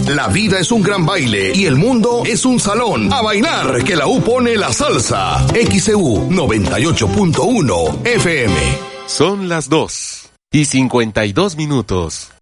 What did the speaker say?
La vida es un gran baile y el mundo es un salón. A bailar, que la U pone la salsa. XEU 98.1 FM. Son las 2:52.